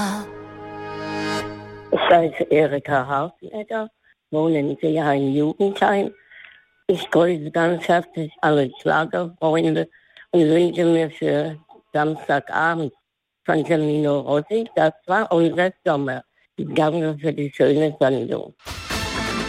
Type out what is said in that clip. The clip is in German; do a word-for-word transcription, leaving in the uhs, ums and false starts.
Ich heiße Erika Hausleger, wohne in Seeheim im Jugendheim. Ich grüße ganz herzlich alle Schlagerfreunde und wünsche mir für Samstagabend von Camino Rossi, das war unser Sommer. Danke für die schöne Sendung.